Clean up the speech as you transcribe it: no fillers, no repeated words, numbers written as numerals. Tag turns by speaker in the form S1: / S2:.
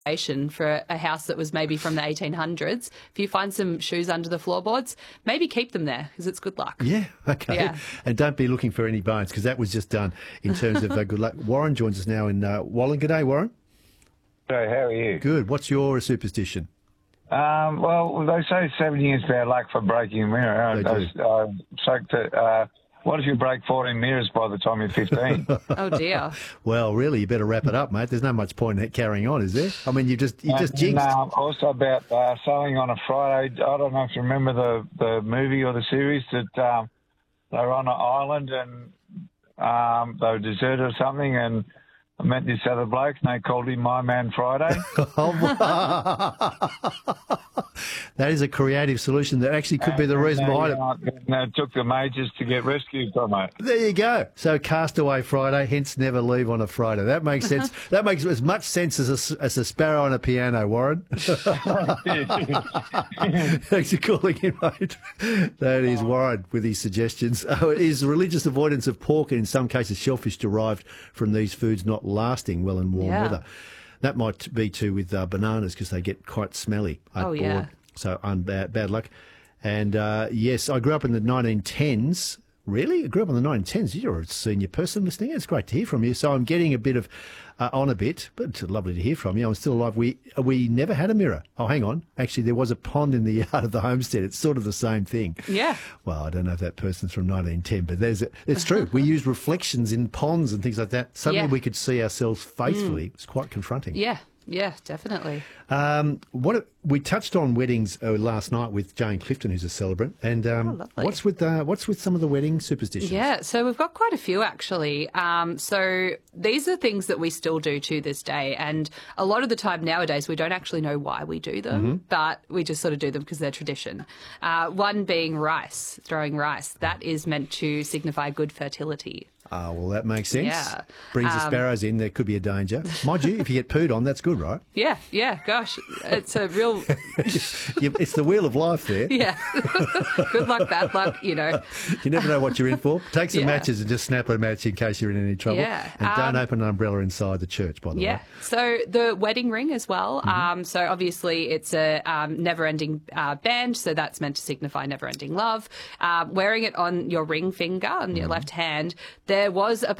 S1: for a house that was maybe from the 1800s. If you find some shoes under the floorboards, maybe keep them there because it's good luck.
S2: Yeah, okay.
S1: Yeah.
S2: And don't be looking for any bones because that was just done in terms of good luck. Warren joins us now in Wallen. G'day, Warren.
S3: Hey, how are you?
S2: Good. What's your superstition?
S3: Well, they say 7 years bad luck for breaking a mirror. What if you break 14 mirrors by the time you're 15?
S1: Oh, dear.
S2: Well, really, you better wrap it up, mate. There's no much point in carrying on, is there? I mean, you just jinxed.
S3: Also about sailing on a Friday. I don't know if you remember the movie or the series that they were on an island and they were deserted or something, and I met this other bloke and they called him My Man Friday.
S2: That is a creative solution that actually could be the reason behind it.
S3: It took the majors to get rescued from it.
S2: There you go. So Castaway Friday, hence never leave on a Friday. That makes sense. That makes as much sense as a sparrow on a piano, Warren. Thanks for calling in, mate. That is Warren with his suggestions. Is religious avoidance of pork and in some cases shellfish derived from these foods not lasting well in warm weather? That might be too with bananas because they get quite smelly.
S1: Yeah.
S2: So bad luck. And yes, I grew up in the 1910s. Really? I grew up in the 1910s. You're a senior person listening. It's great to hear from you. So I'm getting a bit of on a bit, but it's lovely to hear from you. I'm still alive. We never had a mirror. Oh, hang on. Actually, there was a pond in the yard of the homestead. It's sort of the same thing.
S1: Yeah.
S2: Well, I don't know if that person's from 1910, but it's true. We used reflections in ponds and things like that. Suddenly we could see ourselves faithfully. It's quite confronting.
S1: Yeah, definitely.
S2: We touched on weddings last night with Jane Clifton, who's a celebrant, and what's with some of the wedding superstitions?
S1: Yeah, so we've got quite a few actually. So these are things that we still do to this day, and a lot of the time nowadays we don't actually know why we do them, but we just sort of do them because they're tradition. One being rice, throwing rice. That is meant to signify good fertility.
S2: Well, that makes sense.
S1: Yeah.
S2: Brings the sparrows in, there could be a danger. Mind you, if you get pooed on, that's good, right?
S1: Yeah, gosh. It's a real...
S2: It's the wheel of life there.
S1: Yeah. Good luck, bad luck, You
S2: never know what you're in for. Take some matches and just snap a match in case you're in any trouble.
S1: Yeah.
S2: And don't open an umbrella inside the church, by the way.
S1: Yeah. So the wedding ring as well. So obviously it's a never-ending band, so that's meant to signify never-ending love. Wearing it on your ring finger, on your left hand, there was a